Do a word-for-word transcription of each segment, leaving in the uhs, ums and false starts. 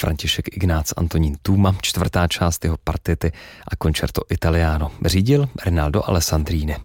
František Ignác Antonín Tuma, čtvrtá část jeho partity a Concerto Italiano. Řídil Rinaldo Alessandrini.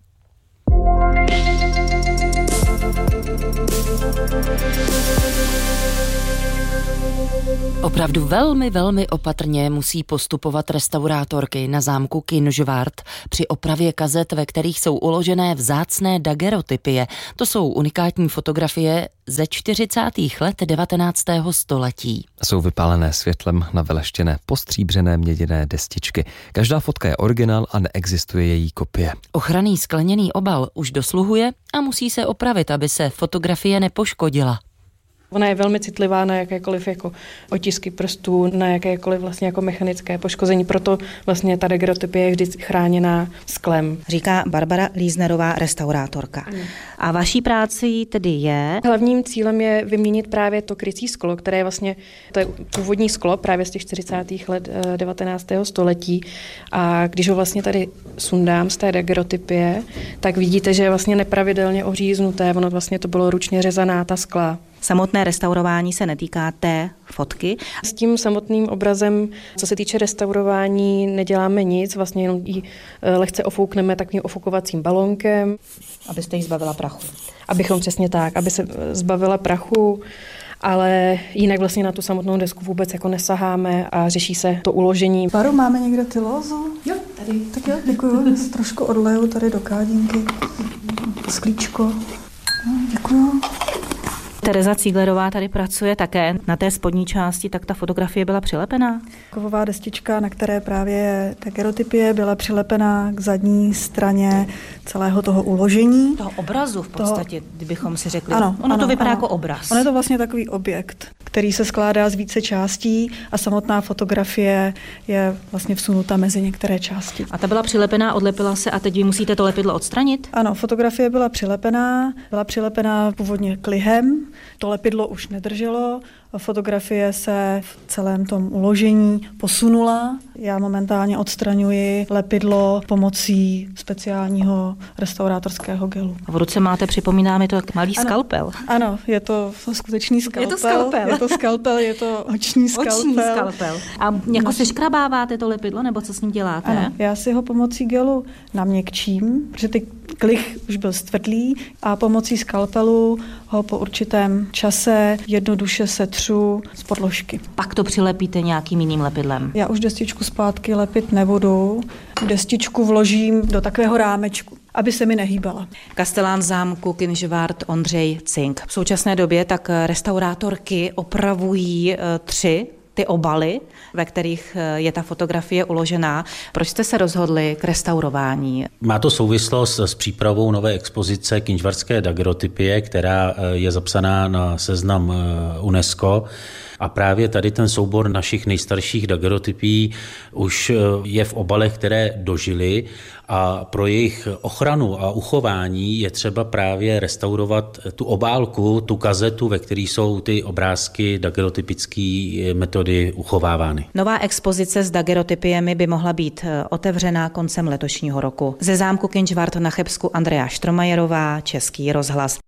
Opravdu velmi, velmi opatrně musí postupovat restaurátorky na zámku Kynžvart při opravě kazet, ve kterých jsou uložené vzácné daguerreotypie. To jsou unikátní fotografie ze čtyřicátých let devatenáctého století. Jsou vypálené světlem na vyleštěné postříbřené měděné destičky. Každá fotka je originál a neexistuje její kopie. Ochranný skleněný obal už dosluhuje a musí se opravit, aby se fotografie nepoškodila. Ona je velmi citlivá na jakékoliv jako otisky prstů, na jakékoliv vlastně jako mechanické poškození, proto vlastně ta daguerreotypie je vždy chráněná sklem. Říká Barbara Líznerová, restaurátorka. Ano. A vaší práci tedy je? Hlavním cílem je vyměnit právě to krycí sklo, které je vlastně, to je původní sklo právě z těch čtyřicátých let devatenáctého století, a když ho vlastně tady sundám z té daguerreotypie, tak vidíte, že je vlastně nepravidelně oříznuté, ono vlastně to bylo ručně řezaná ta skla. Samotné restaurování se netýká té fotky. S tím samotným obrazem, co se týče restaurování, neděláme nic, vlastně jenom ji lehce ofoukneme takovým ofukovacím balónkem. Abyste ji zbavila prachu. Abychom přesně tak, aby se zbavila prachu, ale jinak vlastně na tu samotnou desku vůbec jako nesaháme a řeší se to uložení. Baru, máme někde ty lozu? Jo, tady. Tak jo, děkuju. Trošku odleju tady do kádínky. Sklíčko. No, děkuju. Tereza Cíglerová tady pracuje také na té spodní části, tak ta fotografie byla přilepená? Kovová destička, na které právě je daguerreotypie, byla přilepená k zadní straně celého toho uložení. Toho obrazu v podstatě, toho... kdybychom si řekli. Ano, ono ano, to vypadá ano. jako obraz. Ono je to vlastně takový objekt, který se skládá z více částí a samotná fotografie je vlastně vsunuta mezi některé části. A ta byla přilepená, odlepila se a teď vy musíte to lepidlo odstranit? Ano, fotografie byla přilepená, byla přilepená původně klihem, to lepidlo už nedrželo, fotografie se v celém tom uložení posunula. Já momentálně odstraňuji lepidlo pomocí speciálního restaurátorského gelu. V ruce máte, připomíná mi to malý ano, skalpel. Ano, je to skutečný skalpel. Je to skalpel. Je to skalpel, je to oční skalpel. Oční skalpel. A jako se škrabáváte to lepidlo, nebo co s ním děláte? Ano, já si ho pomocí gelu naměkčím, protože ty klich už byl stvrdlý a pomocí skalpelu ho po určitém čase jednoduše setřu z podložky. Pak to přilepíte nějakým jiným lepidlem? Já už destičku zpátky lepit nebudu. Destičku vložím do takového rámečku, aby se mi nehýbala. Kastelán zámku Kynžvart Ondřej Cink. V současné době tak restaurátorky opravují tři ty obaly, ve kterých je ta fotografie uložená. Proč jste se rozhodli k restaurování? Má to souvislost s přípravou nové expozice kynžvartské daguerreotypie, která je zapsaná na seznam UNESCO. A právě tady ten soubor našich nejstarších daguerreotypií už je v obalech, které dožily, a pro jejich ochranu a uchování je třeba právě restaurovat tu obálku, tu kazetu, ve které jsou ty obrázky daguerreotypické metody uchovávány. Nová expozice s daguerreotypiemi by mohla být otevřená koncem letošního roku. Ze zámku Kynžvart na Chebsku Andrea Štromajerová, Český rozhlas.